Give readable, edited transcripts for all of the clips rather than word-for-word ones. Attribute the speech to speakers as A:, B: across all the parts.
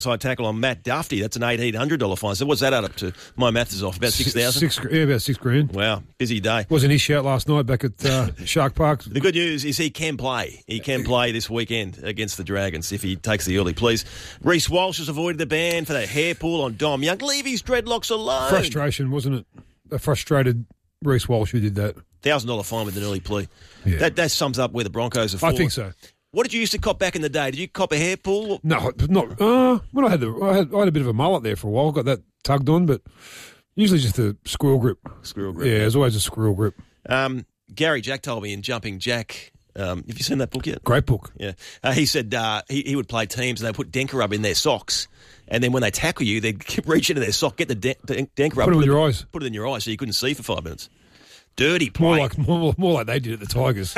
A: Side tackle on Matt Duffy. That's an $1,800 fine. So what's that add up to? My math is off. About 6,000?
B: Yeah, about $6,000.
A: Wow, busy day.
B: Wasn't his shout last night back at Shark Park?
A: The good news is he can play. He can play this weekend against the Dragons if he takes the early please. Reece Walsh has avoided the ban for that hair pull on Dom Young. Leave his dreadlocks alone.
B: Frustration, wasn't it? A frustrated Reece Walsh who did that.
A: $1,000 fine with an early plea.
B: Yeah.
A: That sums up where the Broncos are for.
B: I think so.
A: What did you used to cop back in the day? Did you cop a hair pull?
B: No, not. When I had a bit of a mullet there for a while. Got that tugged on, but usually just a squirrel grip.
A: Squirrel grip.
B: Yeah, there's always a squirrel grip.
A: Gary Jack told me in Jumping Jack. Have you seen that book yet?
B: Great book.
A: Yeah. He said he would play teams and they put Denker Rub in their socks. And then when they tackle you, they'd reach into their sock, get the Denker Rub.
B: Put it in your eyes.
A: Put it in your eyes so you couldn't see for 5 minutes. Dirty play.
B: More like they did at the Tigers.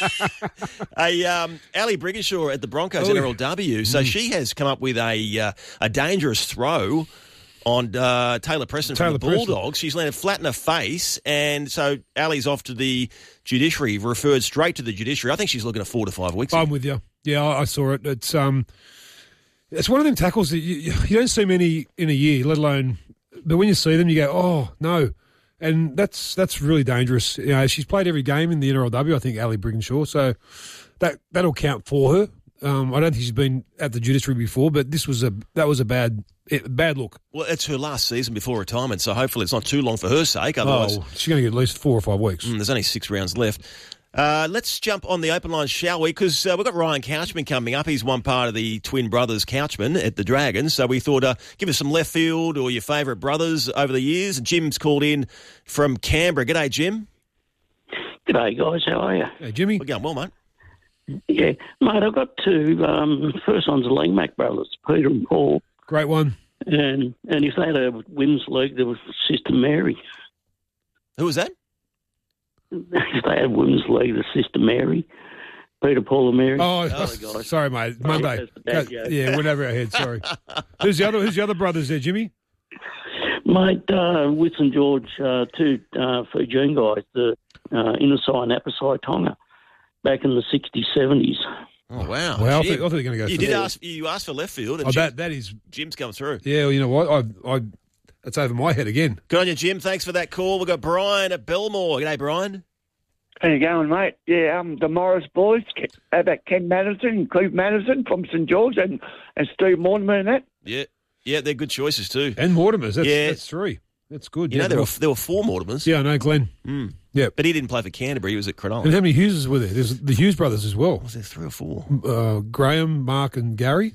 A: Ali Brigginshaw at the Broncos NRLW. So she has come up with a dangerous throw on Taylor Preston from the Bulldogs. She's landed flat in her face, and so Ali's off to the judiciary, referred straight to the judiciary. I think she's looking at 4 to 5 weeks.
B: I'm with you. Yeah, I saw it. It's one of them tackles that you don't see many in a year, let alone. But when you see them, you go, oh no. And that's really dangerous. You know, she's played every game in the NRLW, I think, Ali Brigginshaw, so that'll count for her. I don't think she's been at the judiciary before, but that was a bad look. Well,
A: it's her last season before retirement, so hopefully it's not too long for her sake. Otherwise,
B: she's going to get at least 4 or 5 weeks.
A: There's only 6 rounds left. Let's jump on the open line, shall we? Because we've got Ryan Couchman coming up. He's one part of the twin brothers Couchman at the Dragons. So we thought, give us some left field or your favourite brothers over the years. Jim's called in from Canberra. G'day, Jim.
C: G'day, guys. How are you?
B: Hey, Jimmy.
A: We're going well, mate.
C: Yeah, mate, I've got 2. First one's the Langmack brothers, Peter and Paul.
B: Great one.
C: And if they had a women's league, there was Sister Mary.
A: Who was that?
C: If they had women's league, the Sister Mary, Peter, Paul, and Mary.
B: Oh, sorry, mate. Monday. Yeah, went over our head. Sorry. Who's the other brothers there, Jimmy?
C: Mate, with St George, 2 Fijian guys, the Inasai and Apasai Tonga, back in the 60s, 70s.
A: Oh, wow.
B: Well, I thought you were going to go.
A: You asked for left field, and
B: that is
A: Jim's come through.
B: Yeah, well, you know what? That's over my head again.
A: Good on you, Jim. Thanks for that call. We've got Brian at Belmore. G'day, Brian.
D: How you going, mate? Yeah, the Morris boys. How about Ken Madison, Cleve Madison from St George, and Steve Mortimer and that?
A: Yeah, they're good choices too.
B: And Mortimer's. That's 3. That's good.
A: You know, there were 4 Mortimers.
B: Yeah, I know, Glenn. Yeah.
A: But he didn't play for Canterbury. He was at Cronulla.
B: And how many Hugheses were there? There's the Hughes brothers as well.
A: Was there 3 or 4?
B: Graham, Mark, and Gary.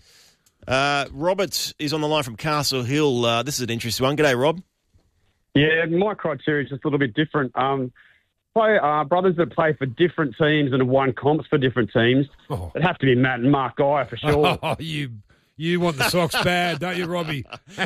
A: Robert is on the line from Castle Hill. This is an interesting one. G'day, Rob.
E: Yeah, my criteria is just a little bit different. Brothers that play for different teams and have won comps for different teams.
B: Oh.
E: It'd have to be Matt and Mark Geyer for sure.
B: Oh, you want the Sox bad, don't you, Robbie?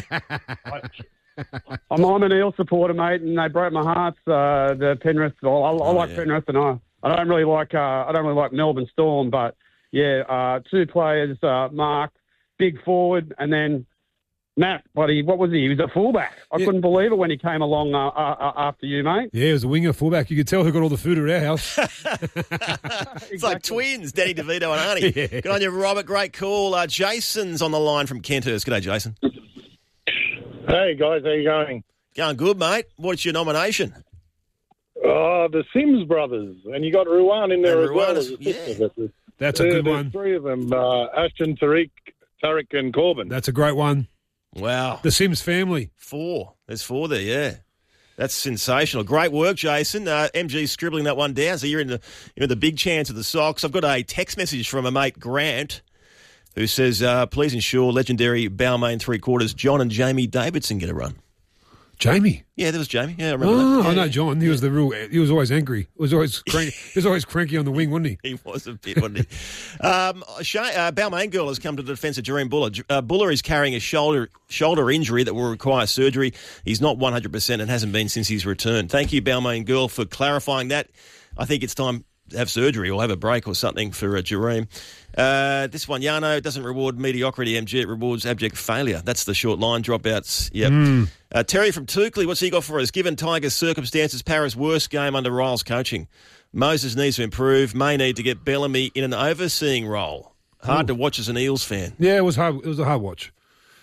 E: I'm an Eel supporter, mate, and they broke my heart. The Penrith. I like Penrith, and I don't really like Melbourne Storm, but yeah, 2 players, Mark, big forward, and then Matt, what was he? He was a fullback. I couldn't believe it when he came along after you, mate.
B: Yeah, he was a winger fullback. You could tell who got all the food at our house.
A: It's like twins, Danny DeVito and Arnie. Yeah. Good on you, Robert. Great call. Jason's on the line from Kenthurst. G'day, Jason.
F: Hey, guys. How you going?
A: Going good, mate. What's your nomination?
F: The Sims brothers. And you got Ruan in there as well.
A: Yeah.
B: That's a good one.
F: 3 of them, Ashton, Tariq, and Corbin.
B: That's a great one.
A: Wow.
B: The Sims family.
A: 4. There's 4 there, yeah. That's sensational. Great work, Jason. MG's scribbling that one down, so you're in the big chance of the Sox. I've got a text message from a mate, Grant, who says, please ensure legendary Balmain 3/4 John and Jamie Davidson get a run.
B: Jamie?
A: Yeah, there was Jamie. Yeah, I remember that. Yeah.
B: I know John. He was he was always angry. He was always cranky on the wing, wasn't he?
A: He was a bit, wasn't he? Balmain girl has come to the defence of Jareem Buller. Buller is carrying a shoulder injury that will require surgery. He's not 100% and hasn't been since his return. Thank you, Balmain girl, for clarifying that. I think it's time to have surgery or have a break or something for Jareem. This one, Yano, doesn't reward mediocrity, MG. It rewards abject failure. That's the short line, dropouts. Yep. Terry from Toukley, what's he got for us? Given Tigers' circumstances, Parra's worst game under Ryle's coaching. Moses needs to improve, may need to get Bellamy in an overseeing role. Hard to watch as an Eels fan.
B: Yeah, it was hard. It was a hard watch.